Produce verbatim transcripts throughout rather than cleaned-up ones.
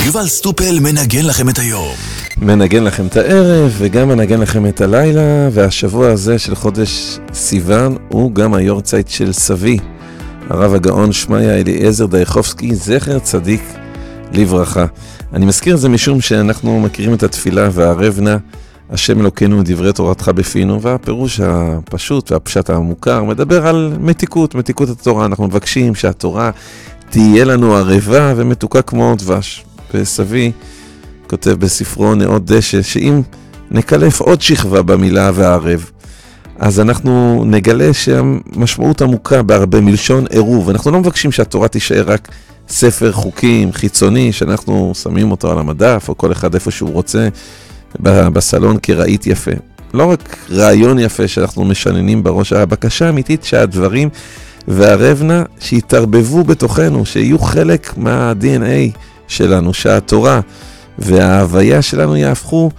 יובל סטופל מנגן לכם את היום. מנגן לכם את הערב וגם מנגן לכם את הלילה, והשבוע הזה של חודש סיוון הוא גם היורצייט של סבי, הרב הגאון שמעיה אליעזר דייחובסקי, זכר צדיק לברכה. אני מזכיר את זה משום שאנחנו מכירים את התפילה והערב נא השם אלוקינו דברי תורתך בפינו, והפירוש הפשוט והפשט המוכר מדבר על מתיקות, מתיקות התורה. אנחנו מבקשים שהתורה תהיה לנו ערבה ומתוקה כמו דבש. וסבי כותב בספרו נאות דשא שאם נקלף עוד שכבה במילה והערב, אז אנחנו נגלה שהמשמעות עמוקה בהרבה מלשון עירוב. אנחנו לא מבקשים שהתורה תישאר רק ספר חוקים חיצוני שאנחנו שמים אותו על המדף או כל אחד איפה שהוא רוצה בסלון כראית יפה. לא רק רעיון יפה שאנחנו משננים בראש, הבקשה האמיתית שהדברים והרבנה שיתערבבו בתוכנו, שיהיו חלק מה-די אן איי שלנו, שהתורה וההוויה שלנו יהפכו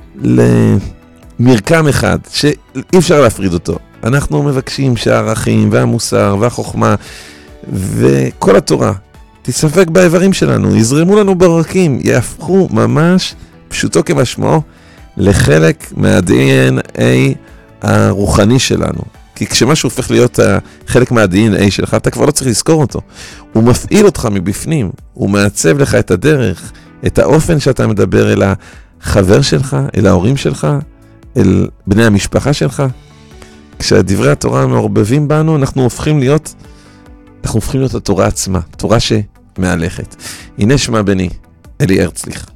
למרקם אחד שאי אפשר להפריד אותו. אנחנו מבקשים שהערכים והמוסר והחוכמה וכל התורה תספק באיברים שלנו, יזרמו לנו ברקים, יהפכו ממש פשוטו כמשמעו לחלק מה-די אן איי הרוחני שלנו. כי כשמשהו הופך להיות חלק מה-די אן איי שלך, אתה כבר לא צריך לזכור אותו. הוא מפעיל אותך מבפנים, הוא מעצב לך את הדרך, את האופן שאתה מדבר אל החבר שלך, אל ההורים שלך, אל בני המשפחה שלך. כשדברי התורה מעורבבים בנו, אנחנו הופכים להיות, אנחנו הופכים להיות התורה עצמה, תורה שמהלכת. הנה שמע בני, אלי הרצליך.